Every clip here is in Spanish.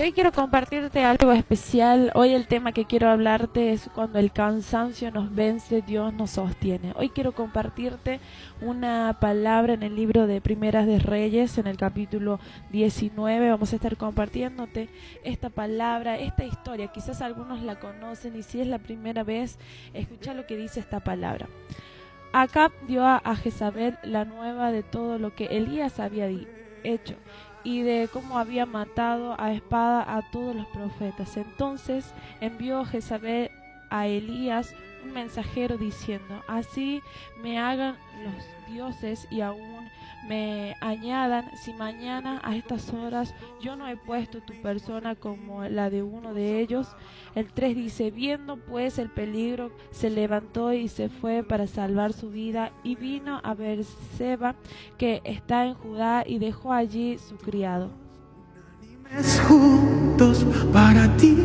hoy quiero compartirte algo especial. Hoy el tema que quiero hablarte es cuando el cansancio nos vence, Dios nos sostiene. Hoy quiero compartirte una palabra en el libro de Primeras de Reyes, en el capítulo 19. Vamos a estar compartiéndote esta palabra, esta historia. Quizás algunos la conocen y si es la primera vez, escucha lo que dice esta palabra. Acab dio a Jezabel la nueva de todo lo que Elías había hecho y de cómo había matado a espada a todos los profetas. Entonces envió Jezabel a Elías un mensajero diciendo: así me hagan los dioses y aún me añadan, si mañana a estas horas yo no he puesto tu persona como la de uno de ellos. El 3 dice: viendo pues el peligro, se levantó y se fue para salvar su vida, y vino a Beerseba, que está en Judá, y dejó allí su criado. Juntos para ti,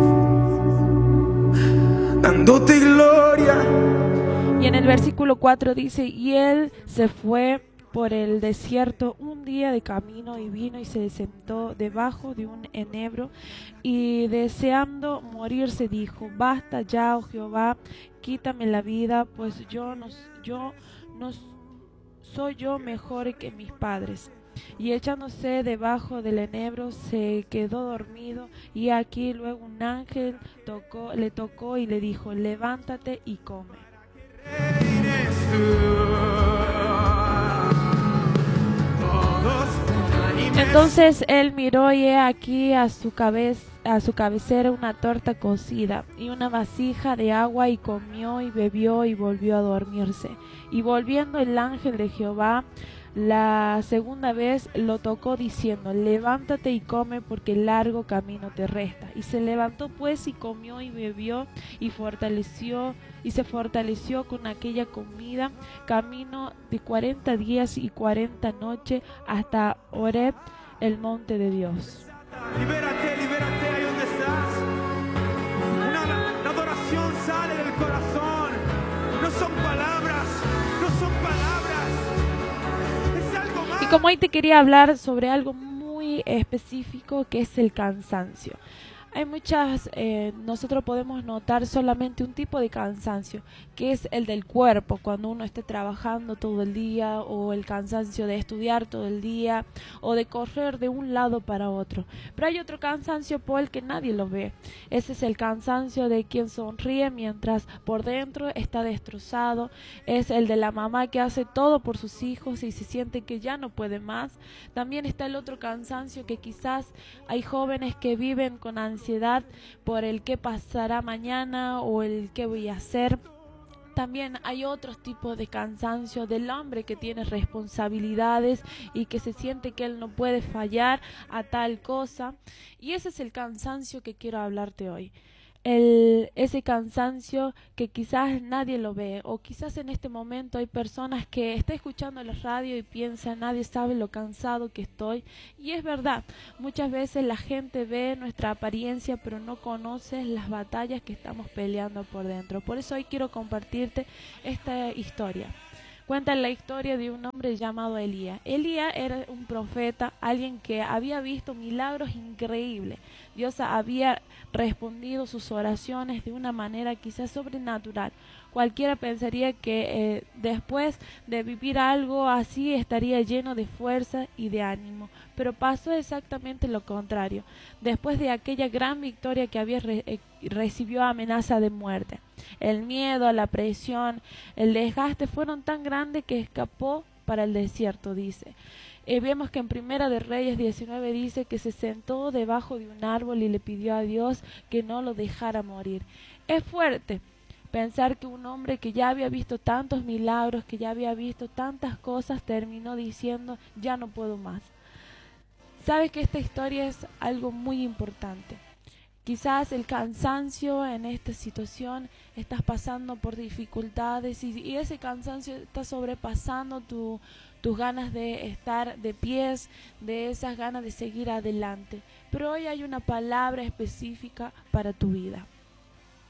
dándote gloria. Y en el versículo 4 dice: y él se fue por el desierto un día de camino, y vino y se sentó debajo de un enebro, y deseando morirse dijo: basta ya, oh Jehová, quítame la vida, pues yo no soy yo mejor que mis padres. Y echándose debajo del enebro se quedó dormido, y aquí luego un ángel le tocó y le dijo: levántate y come. Entonces él miró, y he aquí a su cabecera una torta cocida y una vasija de agua, y comió y bebió y volvió a dormirse. Y volviendo el ángel de Jehová la segunda vez lo tocó diciendo: levántate y come, porque largo camino te resta. Y se levantó pues y comió y bebió y se fortaleció con aquella comida, camino de 40 días y 40 noches hasta Horeb, el monte de Dios. Libérate ahí donde estás. Una adoración sale del corazón. No son palabras, no son palabras. Es algo más. Y como hoy te quería hablar sobre algo muy específico, que es el cansancio. Hay nosotros podemos notar solamente un tipo de cansancio, que es el del cuerpo, cuando uno esté trabajando todo el día, o el cansancio de estudiar todo el día, o de correr de un lado para otro. Pero hay otro cansancio, Paul, que nadie lo ve. Ese es el cansancio de quien sonríe mientras por dentro está destrozado. Es el de la mamá que hace todo por sus hijos y se siente que ya no puede más. También está el otro cansancio, que quizás hay jóvenes que viven con ansiedad por el qué pasará mañana o el qué voy a hacer. También hay otros tipos de cansancio del hombre que tiene responsabilidades y que se siente que él no puede fallar a tal cosa. Y ese es el cansancio que quiero hablarte hoy. Ese cansancio que quizás nadie lo ve, o quizás en este momento hay personas que están escuchando la radio y piensan: nadie sabe lo cansado que estoy. Y es verdad, muchas veces la gente ve nuestra apariencia, pero no conoce las batallas que estamos peleando por dentro. Por eso hoy quiero compartirte esta historia. Cuenta la historia de un hombre llamado Elías. Elías era un profeta, alguien que había visto milagros increíbles. Dios había respondido sus oraciones de una manera quizás sobrenatural. Cualquiera pensaría que después de vivir algo así estaría lleno de fuerza y de ánimo. Pero pasó exactamente lo contrario. Después de aquella gran victoria que recibió amenaza de muerte. El miedo, la presión, el desgaste fueron tan grandes que escapó para el desierto, dice. Vemos que en Primera de Reyes 19 dice que se sentó debajo de un árbol y le pidió a Dios que no lo dejara morir. Es fuerte pensar que un hombre que ya había visto tantos milagros, que ya había visto tantas cosas, terminó diciendo: ya no puedo más. Sabes que esta historia es algo muy importante. Quizás el cansancio en esta situación, estás pasando por dificultades y ese cansancio está sobrepasando tus ganas de estar de pies, de esas ganas de seguir adelante. Pero hoy hay una palabra específica para tu vida.